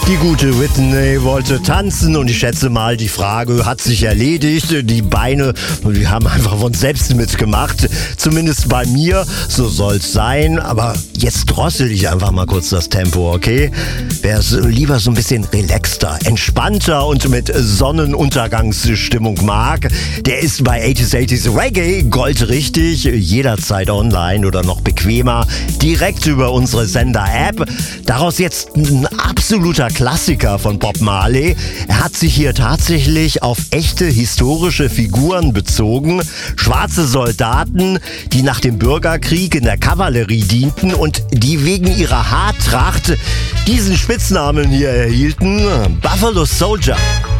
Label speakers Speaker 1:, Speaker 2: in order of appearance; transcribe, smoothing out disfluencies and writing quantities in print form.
Speaker 1: Die gute Whitney wollte tanzen und ich schätze mal, die Frage hat sich erledigt. Die Beine, die haben einfach von selbst mitgemacht. Zumindest bei mir, so soll's sein. Aber jetzt drossel ich einfach mal kurz das Tempo, okay? Wer es lieber so ein bisschen relaxter, entspannter und mit Sonnenuntergangsstimmung mag, der ist bei 80s Reggae goldrichtig. Jederzeit online oder noch bequemer, direkt über unsere Sender-App. Daraus jetzt ein absoluter Klassiker von Bob Marley. Er hat sich hier tatsächlich auf echte historische Figuren bezogen. Schwarze Soldaten, die nach dem Bürgerkrieg in der Kavallerie dienten und die wegen ihrer Haartracht diesen Spitznamen hier erhielten: Buffalo Soldier.